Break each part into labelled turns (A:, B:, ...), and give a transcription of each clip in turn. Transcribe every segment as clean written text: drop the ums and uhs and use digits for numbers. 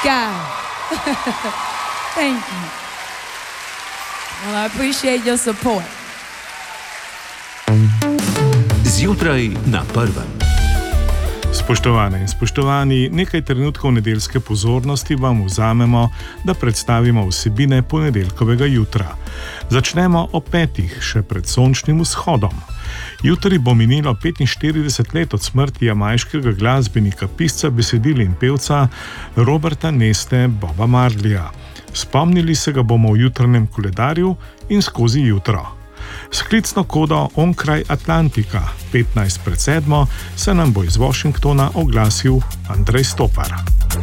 A: guy. Thank you. Well, I appreciate your support.
B: Zjutraj na prvem.
C: Spoštovane in spoštovani, nekaj trenutkov nedeljske pozornosti vam vzamemo, da predstavimo vsebine ponedeljkovega jutra. Začnemo ob 5, še pred sončnim vzhodom. Jutri bo minilo 45 let od smrti jamajškega glasbenika, pisca, besedil in pevca Roberta Neste Boba Marleya. Spomnili se ga bomo v jutranjem koledarju in skozi jutro. S klicno kodo onkraj Atlantika 15:07 se nam bo iz Washingtona oglasil Andrej Stopar.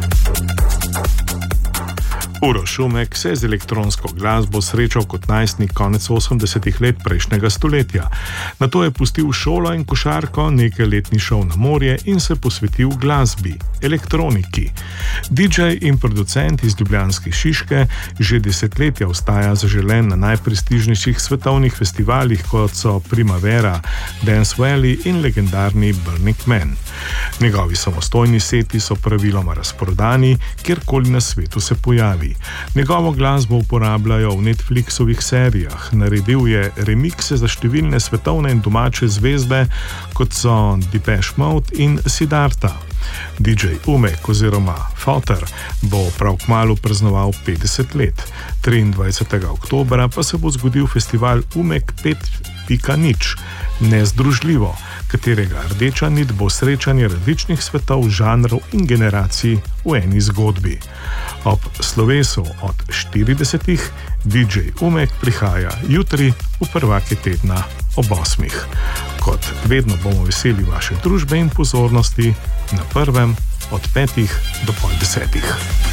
C: Uroš Umek se je z elektronsko glasbo srečal kot najstnik konec 80. let prejšnjega stoletja. Nato je pustil šolo in košarko, nekaj let ni šel na morje in se posvetil glasbi, elektroniki. DJ in producent iz ljubljanske Šiške že desetletja ostaja zaželen na najprestižnejših svetovnih festivalih, kot so Primavera, Dance Valley in legendarni Burning Man. Njegovi samostojni seti so praviloma razprodani, kjerkoli na svetu se pojavi. Njegovo glasbo uporabljajo v Netflixovih serijah. Naredil je remikse za številne svetovne in domače zvezde, kot so Depeche Mode in Siddharta. DJ Umek oziroma Foter bo prav kmalu praznoval 50 let. 23. oktobra pa se bo zgodil festival Umek 5.0, nezdružljivo, katerega rdeča nit bo srečanje različnih svetov, žanrov in generacij v eni zgodbi. Ob slovesu od 40. DJ Umek prihaja jutri v prvake tedna ob 8. Kot vedno bomo veseli vaše družbe in pozornosti na prvem od 5 do pol 10.